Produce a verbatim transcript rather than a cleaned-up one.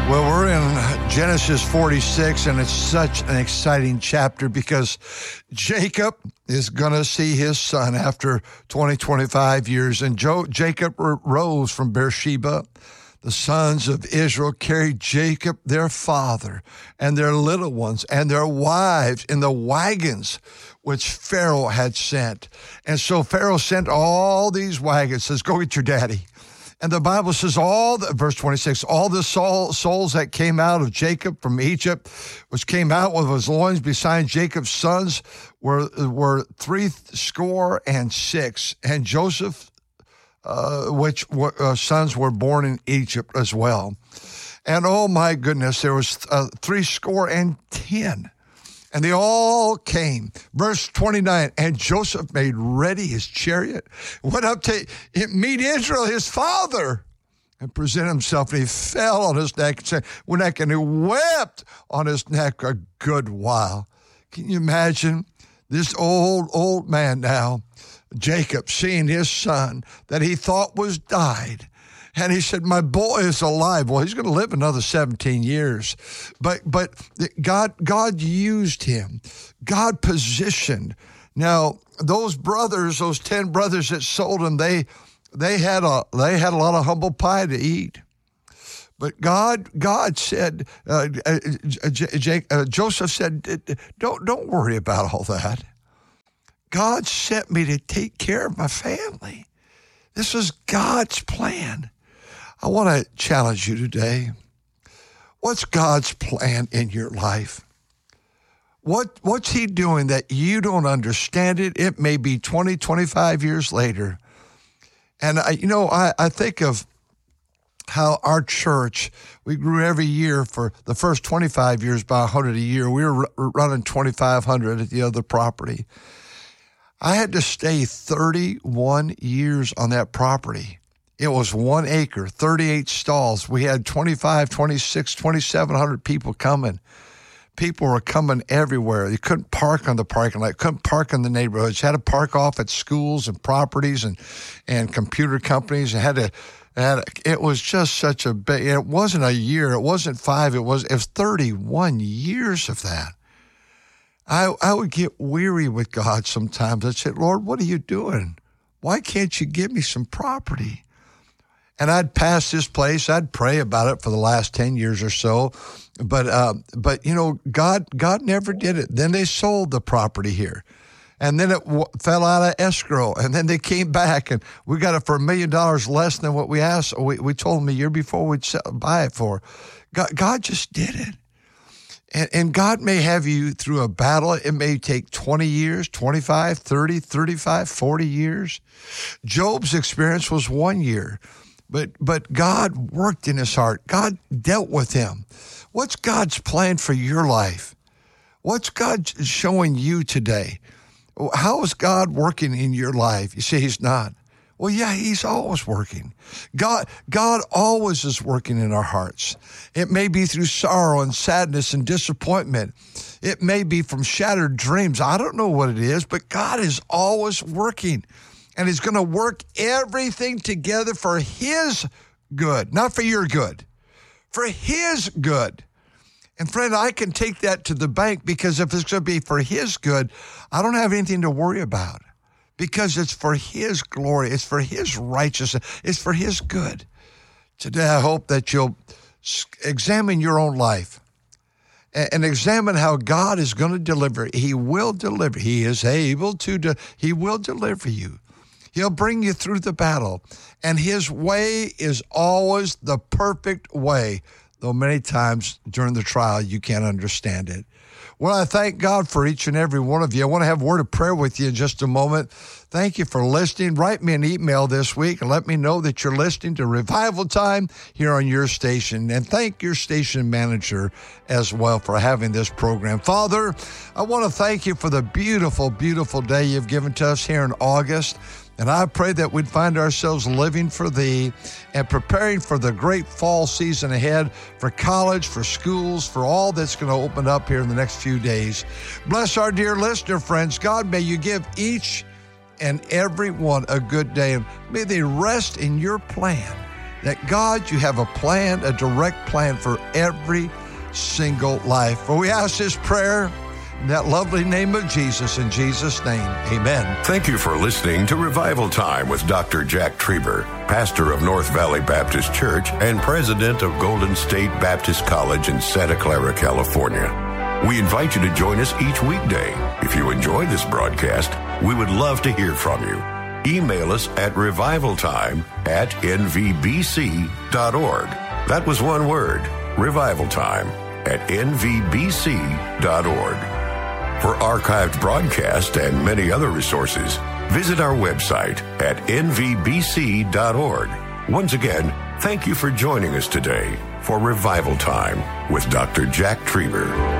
Well, we're in Genesis forty-six, and it's such an exciting chapter because Jacob is going to see his son after twenty, twenty-five years. And jo- Jacob rose from Beersheba. The sons of Israel carried Jacob, their father, and their little ones, and their wives in the wagons which Pharaoh had sent. And so Pharaoh sent all these wagons, says, go get your daddy. And the Bible says all the, verse twenty-six, all the soul, souls that came out of Jacob from Egypt, which came out with his loins beside Jacob's sons, were were three score and six. And Joseph, uh, which were, uh, sons were born in Egypt as well. And oh my goodness, there was uh, three score and ten. And they all came. Verse twenty-nine, and Joseph made ready his chariot, went up to meet Israel, his father, and presented himself. And he fell on his neck and said, neck, and he wept on his neck a good while. Can you imagine this old, old man now, Jacob, seeing his son that he thought was died? And he said, my boy is alive. Well, he's going to live another seventeen years. But but God God used him. God positioned. Now, those brothers, those ten brothers that sold him, they they had a they had a lot of humble pie to eat. But God God said, uh, uh, J- uh, Joseph said, don't don't worry about all that. God sent me to take care of my family. This was God's plan. I want to challenge you today. What's God's plan in your life? What What's he doing that you don't understand it? It may be twenty, twenty-five years later. And, I, you know, I, I think of how our church, we grew every year for the first twenty-five years by one hundred a year. We were r- running twenty-five hundred at the other property. I had to stay thirty-one years on that property. It was one acre, thirty-eight stalls. We had twenty-five, twenty-six, twenty-seven hundred people coming. People were coming everywhere. You couldn't park on the parking lot, couldn't park in the neighborhoods. You had to park off at schools and properties and, and computer companies. You had to, had, it was just such a big, it wasn't a year, it wasn't five, it was, it was thirty-one years of that. I, I would get weary with God sometimes. I'd say, Lord, what are you doing? Why can't you give me some property? And I'd pass this place. I'd pray about it for the last ten years or so. But, uh, but you know, God God never did it. Then they sold the property here. And then it w- fell out of escrow. And then they came back, and we got it for a million dollars less than what we asked. We, we told them a year before we'd sell, buy it for. God, God just did it. And, and God may have you through a battle. It may take twenty years, twenty-five, thirty, thirty-five, forty years. Job's experience was one year. But but God worked in his heart. God dealt with him. What's God's plan for your life? What's God showing you today? How is God working in your life? You say he's not. Well, yeah, he's always working. God, God always is working in our hearts. It may be through sorrow and sadness and disappointment. It may be from shattered dreams. I don't know what it is, but God is always working. And he's going to work everything together for his good, not for your good, for his good. And friend, I can take that to the bank, because if it's going to be for his good, I don't have anything to worry about, because it's for his glory. It's for his righteousness. It's for his good. Today, I hope that you'll examine your own life and examine how God is going to deliver. He will deliver. He is able to, de- he will deliver you. He'll bring you through the battle. And his way is always the perfect way, though many times during the trial you can't understand it. Well, I thank God for each and every one of you. I want to have a word of prayer with you in just a moment. Thank you for listening. Write me an email this week and let me know that you're listening to Revival Time here on your station. And thank your station manager as well for having this program. Father, I want to thank you for the beautiful, beautiful day you've given to us here in August. And I pray that we'd find ourselves living for thee and preparing for the great fall season ahead, for college, for schools, for all that's going to open up here in the next few days. Bless our dear listener friends. God, may you give each and every one a good day, and may they rest in your plan. that God, you have a plan, a direct plan for every single life. Well, we ask this prayer in that lovely name of Jesus, in Jesus' name, amen. Thank you for listening to Revival Time with Doctor Jack Trieber, pastor of North Valley Baptist Church and president of Golden State Baptist College in Santa Clara, California. We invite you to join us each weekday. If you enjoy this broadcast, we would love to hear from you. Email us at revivaltime at n v b c dot org. That was one word, revivaltime at n v b c dot org. For archived broadcasts and many other resources, visit our website at n v b c dot org. Once again, thank you for joining us today for Revival Time with Doctor Jack Trieber.